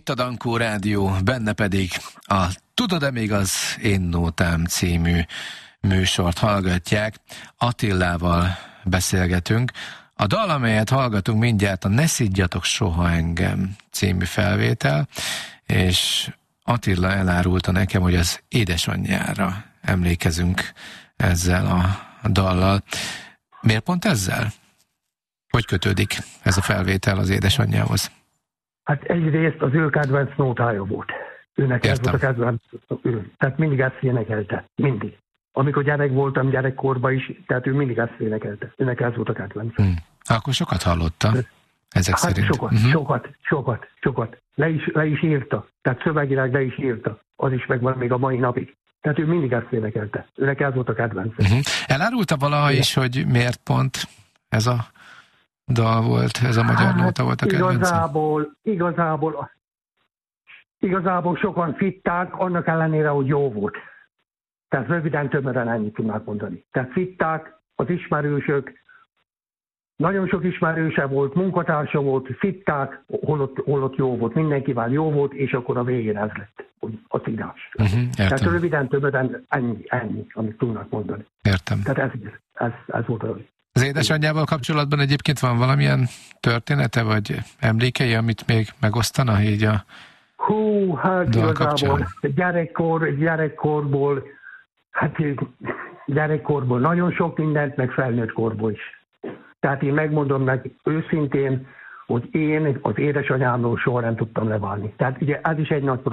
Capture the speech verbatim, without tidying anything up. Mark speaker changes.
Speaker 1: Itt a Dankó Rádió, benne pedig a Tudod-e még az Én Nótám című műsort hallgatják. Attillával beszélgetünk. A dal, amelyet hallgatunk mindjárt, a Ne szidjatok soha engem című felvétel, és Attila elárulta nekem, hogy az édesanyjára emlékezünk ezzel a dallal. Miért pont ezzel? Hogy kötődik ez a felvétel az édesanyjához?
Speaker 2: Hát egyrészt az ő kedvenc nótája volt. Őnek ez volt a kedvenc, ő. Tehát mindig ezt énekelte. Mindig. Amikor gyerek voltam, gyerekkorban is, tehát ő mindig ezt énekelte. Őnek ez volt a kedvenc.
Speaker 1: Hmm. Akkor sokat hallotta, ezek
Speaker 2: hát
Speaker 1: szerint.
Speaker 2: sokat,
Speaker 1: uh-huh.
Speaker 2: sokat, sokat, sokat. Le is, le is írta. Tehát szövegileg le is írta. Az is megvan még a mai napig. Tehát ő mindig ezt énekelte. Őnek ez volt a kedvenc.
Speaker 1: Uh-huh. Elárulta valaha Igen. is, hogy miért pont ez a dal volt, ez a magyar hát, nóta volt a kedvenc?
Speaker 2: Igazából, igazából, igazából sokan fitták, annak ellenére, hogy jó volt. Tehát röviden, tömören ennyit tudnák mondani. Tehát fitták, az ismerősök, nagyon sok ismerőse volt, munkatársa volt, fitták, holott, holott jó volt, mindenkivel jó volt, és akkor a végén ez lett a szidás.
Speaker 1: Uh-huh,
Speaker 2: Tehát röviden, tömören ennyi, ennyi, amit tudnak mondani.
Speaker 1: Értem.
Speaker 2: Tehát ez, ez, ez volt a...
Speaker 1: Az édesanyjával kapcsolatban egyébként van valamilyen története, vagy emlékei, amit még megosztana így a
Speaker 2: Hú, hát igazából gyerekkor, gyerekkorból, hát gyerekkorból nagyon sok mindent, meg felnőtt korból is. Tehát én megmondom neki őszintén, hogy én az édesanyámról soha nem tudtam leválni. Tehát ugye ez is egy nagy